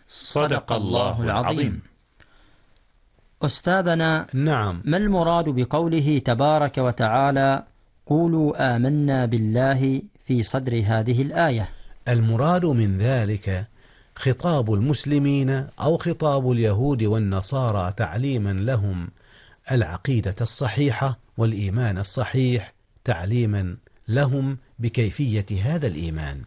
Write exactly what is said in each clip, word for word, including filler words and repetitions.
صدق الله العظيم. أستاذنا، نعم، ما المراد بقوله تبارك وتعالى قولوا آمنا بالله في صدر هذه الآية؟ المراد من ذلك خطاب المسلمين أو خطاب اليهود والنصارى تعليما لهم العقيدة الصحيحة والإيمان الصحيح، تعليما لهم بكيفية هذا الإيمان.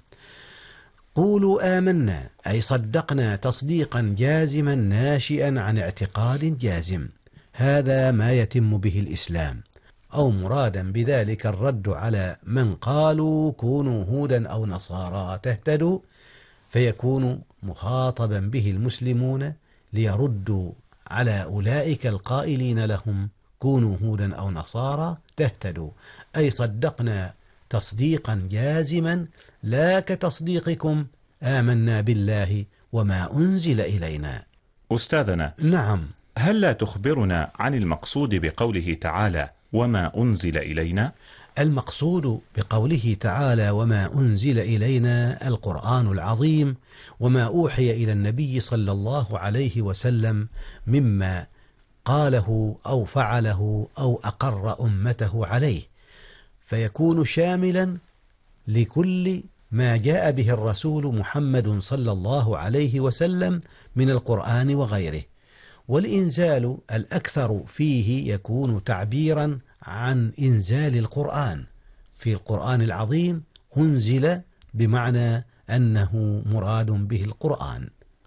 قولوا آمنا أي صدقنا تصديقا جازما ناشئا عن اعتقاد جازم، هذا ما يتم به الإسلام. أو مرادا بذلك الرد على من قالوا كونوا هودا أو نصارى تهتدوا، فيكون مخاطبا به المسلمون ليردوا على أولئك القائلين لهم كونوا هودا أو نصارى تهتدوا، أي صدقنا تصديقا جازما لا كتصديقكم آمنا بالله وما أنزل إلينا. أستاذنا، نعم، هل لا تخبرنا عن المقصود بقوله تعالى وما أنزل إلينا؟ المقصود بقوله تعالى وما أنزل إلينا القرآن العظيم وما أوحي إلى النبي صلى الله عليه وسلم مما قاله أو فعله أو أقر أمته عليه، فيكون شاملا لكل ما جاء به الرسول محمد صلى الله عليه وسلم من القرآن وغيره. والإنزال الأكثر فيه يكون تعبيرا عن إنزال القرآن. في القرآن العظيم أنزل بمعنى أنه مراد به القرآن.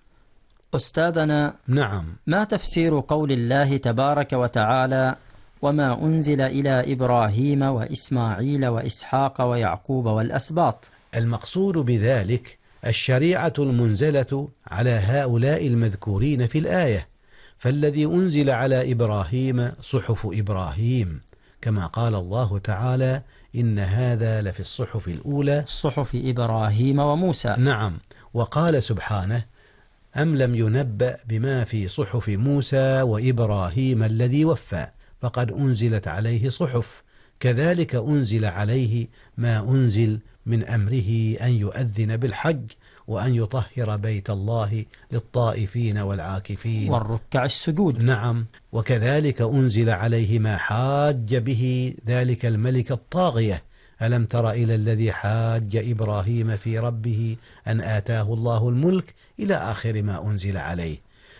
أستاذنا، نعم، ما تفسير قول الله تبارك وتعالى وما أنزل إلى إبراهيم وإسماعيل وإسحاق ويعقوب والأسباط؟ المقصود بذلك الشريعة المنزلة على هؤلاء المذكورين في الآية، فالذي أنزل على إبراهيم صحف إبراهيم، كما قال الله تعالى إن هذا لفي الصحف الأولى صحف إبراهيم وموسى. نعم، وقال سبحانه أم لم ينبأ بما في صحف موسى وإبراهيم الذي وفى فقد أنزلت عليه صحف، كذلك أنزل عليه ما أنزل من أمره أن يؤذن بالحج وأن يطهر بيت الله للطائفين والعاكفين والركع السجود. نعم، وكذلك أنزل عليه ما حاج به ذلك الملك الطاغية ألم تر إلى الذي حاج إبراهيم في ربه أن آتاه الله الملك إلى آخر ما أنزل عليه.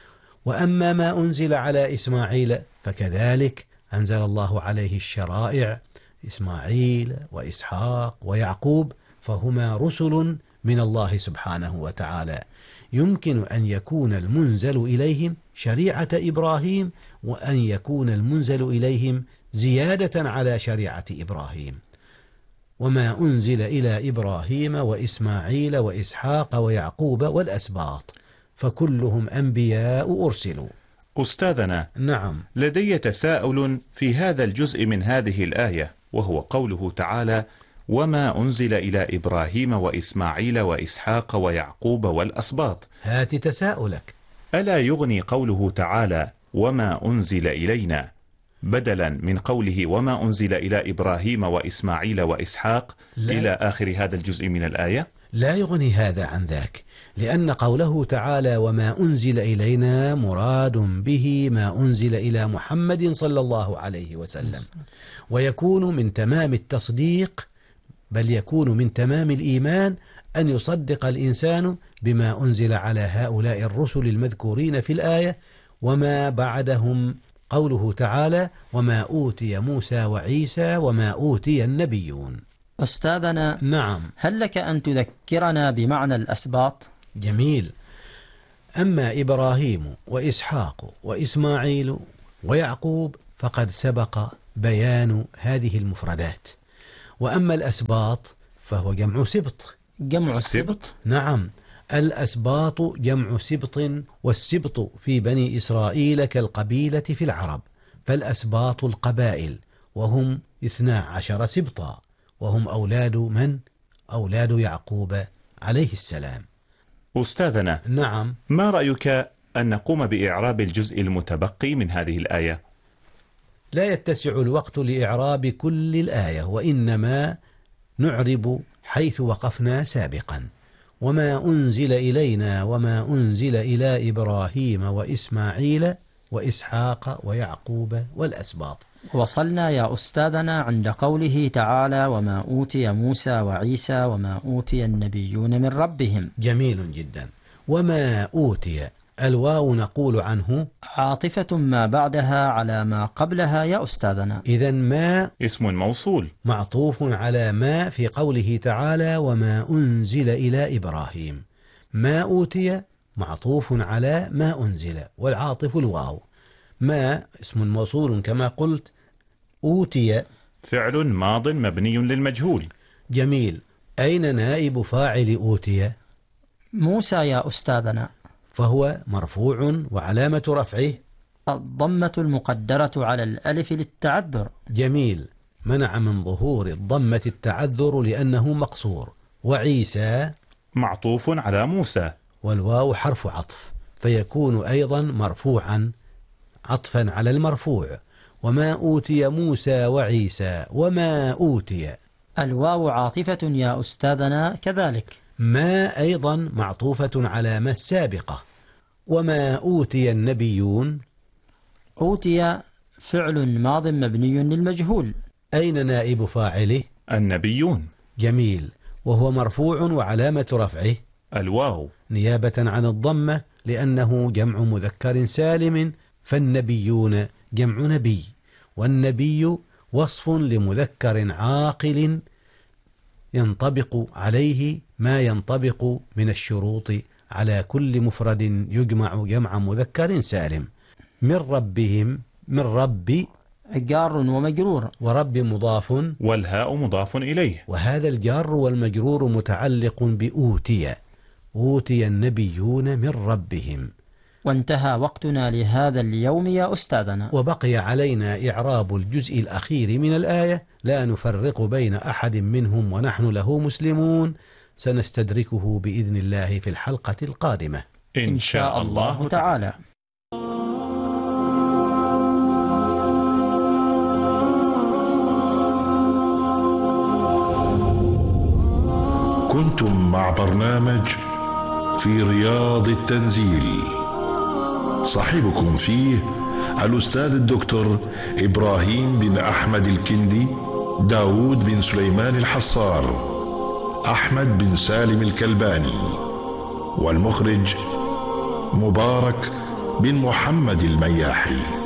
وأما ما أنزل على إسماعيل فكذلك أنزل الله عليه الشرائع، إسماعيل وإسحاق ويعقوب فهما رسل من الله سبحانه وتعالى، يمكن أن يكون المنزل إليهم شريعة إبراهيم وأن يكون المنزل إليهم زيادة على شريعة إبراهيم. وما أنزل إلى إبراهيم وإسماعيل وإسحاق ويعقوب والأسباط فكلهم أنبياء أرسلوا. أستاذنا، نعم، لدي تساؤل في هذا الجزء من هذه الآية، وهو قوله تعالى وما أنزل إلى إبراهيم وإسماعيل وإسحاق ويعقوب والأسباط. هات تساؤلك. ألا يغني قوله تعالى وما أنزل إلينا بدلا من قوله وما أنزل إلى إبراهيم وإسماعيل وإسحاق لا. إلى آخر هذا الجزء من الآية؟ لا يغني هذا عن ذاك، لأن قوله تعالى وما أنزل إلينا مراد به ما أنزل إلى محمد صلى الله عليه وسلم، ويكون من تمام التصديق بل يكون من تمام الإيمان أن يصدق الإنسان بما أنزل على هؤلاء الرسل المذكورين في الآية وما بعدهم. قوله تعالى وما أوتي موسى وعيسى وما أوتي النبيون. أستاذنا، نعم، هل لك أن تذكرنا بمعنى الأسباط؟ جميل. أما إبراهيم وإسحاق وإسماعيل ويعقوب فقد سبق بيان هذه المفردات، وأما الأسباط فهو جمع سبط. جمع السبط؟ نعم، الأسباط جمع سبط، والسبط في بني إسرائيل كالقبيلة في العرب، فالأسباط القبائل وهم اثنا عشر سبطا، وهم أولاد من؟ أولاد يعقوب عليه السلام. أستاذنا، نعم، ما رأيك أن نقوم بإعراب الجزء المتبقي من هذه الآية؟ لا يتسع الوقت لإعراب كل الآية، وإنما نعرب حيث وقفنا سابقا، وما أنزل إلينا وما أنزل إلى إبراهيم وإسماعيل وإسحاق ويعقوب والأسباط. وصلنا يا أستاذنا عند قوله تعالى وما أوتي موسى وعيسى وما أوتي النبيون من ربهم. جميل جدا. وما أوتي الواو نقول عنه عاطفة ما بعدها على ما قبلها يا أستاذنا. إذن ما اسم موصول معطوف على ما في قوله تعالى وما أنزل إلى إبراهيم. ما أوتي معطوف على ما أنزل والعاطف الواو. ما اسم موصول كما قلت. أوتي فعل ماض مبني للمجهول. جميل. أين نائب فاعل أوتي؟ موسى يا أستاذنا، فهو مرفوع وعلامة رفعه الضمة المقدرة على الألف للتعذر. جميل. منع من ظهور الضمة التعذر لأنه مقصور. وعيسى معطوف على موسى والواو حرف عطف فيكون أيضا مرفوعا عطفا على المرفوع. وما أوتي موسى وعيسى وما أوتي الواو عاطفة يا أستاذنا كذلك. ما أيضا معطوفة على ما السابقة. وما أوتي النبيون أوتي فعل ماض مبني للمجهول. أين نائب فاعله؟ النبيون. جميل. وهو مرفوع وعلامة رفعه الواو نيابة عن الضمة لأنه جمع مذكر سالم، فالنبيون جمع نبي، والنبي وصف لمذكر عاقل ينطبق عليه ما ينطبق من الشروط على كل مفرد يجمع جمع مذكر سالم. من ربهم، من رب جار ومجرور، ورب مضاف والهاء مضاف إليه، وهذا الجار والمجرور متعلق بأوتي. أوتي النبيون من ربهم. وانتهى وقتنا لهذا اليوم يا أستاذنا، وبقي علينا إعراب الجزء الأخير من الآية لا نفرق بين أحد منهم ونحن له مسلمون، سنستدركه بإذن الله في الحلقة القادمة إن شاء الله تعالى. كنتم مع برنامج في رياض التنزيل، صاحبكم فيه الأستاذ الدكتور إبراهيم بن أحمد الكندي، داود بن سليمان الحصار، أحمد بن سالم الكلباني، والمخرج مبارك بن محمد المياحي.